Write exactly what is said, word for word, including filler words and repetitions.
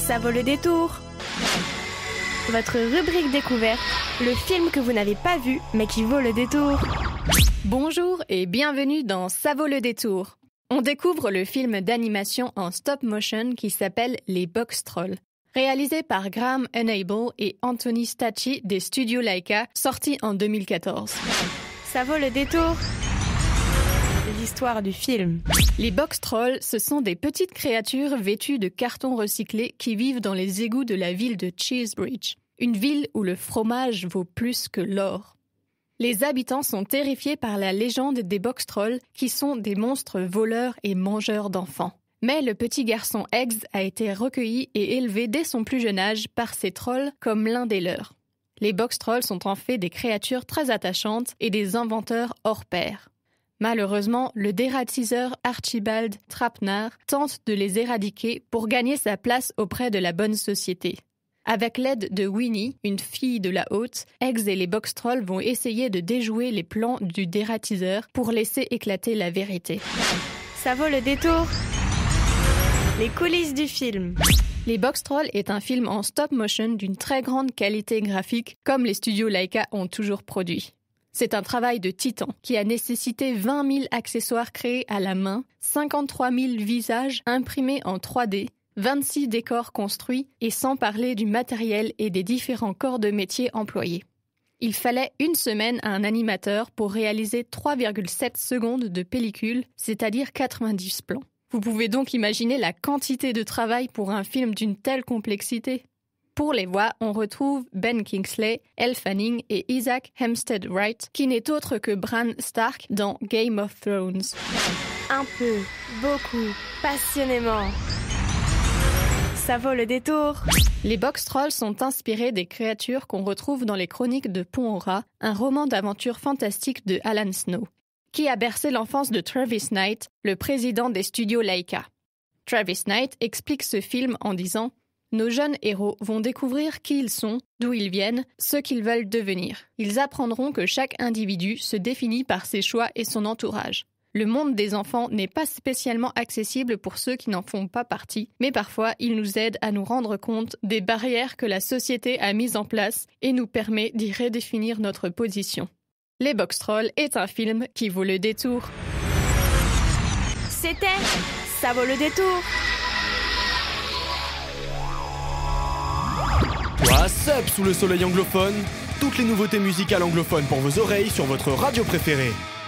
Ça vaut le détour. Votre rubrique découverte, le film que vous n'avez pas vu mais qui vaut le détour. Bonjour et bienvenue dans Ça vaut le détour. On découvre le film d'animation en stop motion qui s'appelle Les Box-Trolls. Réalisé par Graham Unable et Anthony Stacchi des studios Laika, sorti en deux mille quatorze. Ça vaut le détour. L'histoire du film. Les Box-Trolls, ce sont des petites créatures vêtues de carton recyclé qui vivent dans les égouts de la ville de Cheesebridge, une ville où le fromage vaut plus que l'or. Les habitants sont terrifiés par la légende des Box-Trolls qui sont des monstres voleurs et mangeurs d'enfants. Mais le petit garçon Eggs a été recueilli et élevé dès son plus jeune âge par ces trolls comme l'un des leurs. Les Box-Trolls sont en fait des créatures très attachantes et des inventeurs hors pair. Malheureusement, le dératiseur Archibald Trapnar tente de les éradiquer pour gagner sa place auprès de la bonne société. Avec l'aide de Winnie, une fille de la haute, Eggs et les Box-Trolls vont essayer de déjouer les plans du dératiseur pour laisser éclater la vérité. Ça vaut le détour. Les coulisses du film. Les Box-Trolls est un film en stop motion d'une très grande qualité graphique, comme les studios Laika ont toujours produit. C'est un travail de titan qui a nécessité vingt mille accessoires créés à la main, cinquante-trois mille visages imprimés en trois D, vingt-six décors construits et sans parler du matériel et des différents corps de métier employés. Il fallait une semaine à un animateur pour réaliser trois virgule sept secondes de pellicule, c'est-à-dire quatre-vingt-dix plans. Vous pouvez donc imaginer la quantité de travail pour un film d'une telle complexité. Pour les voix, on retrouve Ben Kingsley, Elle Fanning et Isaac Hempstead Wright, qui n'est autre que Bran Stark dans Game of Thrones. Un peu, beaucoup, passionnément. Ça vaut le détour. Les Box-Trolls sont inspirés des créatures qu'on retrouve dans les Chroniques de Pont-au-Rat, un roman d'aventure fantastique de Alan Snow, qui a bercé l'enfance de Travis Knight, le président des studios Laika. Travis Knight explique ce film en disant « Nos jeunes héros vont découvrir qui ils sont, d'où ils viennent, ce qu'ils veulent devenir. Ils apprendront que chaque individu se définit par ses choix et son entourage. Le monde des enfants n'est pas spécialement accessible pour ceux qui n'en font pas partie, mais parfois il nous aide à nous rendre compte des barrières que la société a mises en place et nous permet d'y redéfinir notre position. Les Box-Trolls est un film qui vaut le détour. » C'était Ça vaut le détour. What's up sous le soleil anglophone? Toutes les nouveautés musicales anglophones pour vos oreilles sur votre radio préférée.